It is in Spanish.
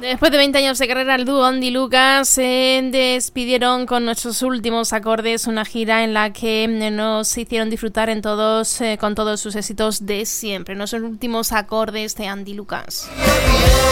Después de 20 años de carrera, el dúo Andy Lucas se despidieron con nuestros últimos acordes, una gira en la que nos hicieron disfrutar con todos sus éxitos de siempre. Nuestros últimos acordes de Andy Lucas.